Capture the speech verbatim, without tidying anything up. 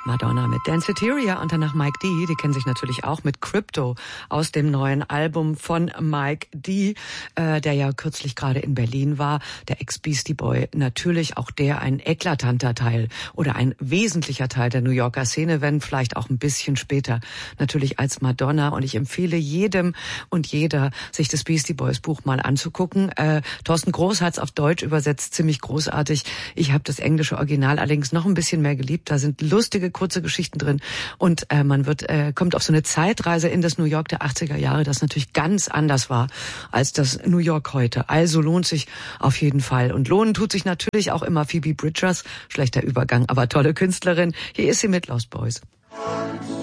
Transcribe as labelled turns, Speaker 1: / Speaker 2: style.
Speaker 1: Madonna mit Danceteria und danach Mike D. Die kennen sich natürlich auch mit Crypto aus dem neuen Album von Mike D., äh, der ja kürzlich gerade in Berlin war. Der Ex-Beastie Boy, natürlich auch der ein eklatanter Teil oder ein wesentlicher Teil der New Yorker Szene, wenn vielleicht auch ein bisschen später natürlich als Madonna. Und ich empfehle jedem und jeder, sich das Beastie Boys Buch mal anzugucken. Äh, Thorsten Groß hat es auf Deutsch übersetzt, ziemlich großartig. Ich habe das englische Original allerdings noch ein bisschen mehr geliebt. Da sind lustige, kurze Geschichten drin und äh, man wird äh, kommt auf so eine Zeitreise in das New York der achtziger Jahre, das natürlich ganz anders war als das New York heute. Also lohnt sich auf jeden Fall. Und lohnen tut sich natürlich auch immer Phoebe Bridgers. Schlechter Übergang, aber tolle Künstlerin. Hier ist sie mit Lost Boys.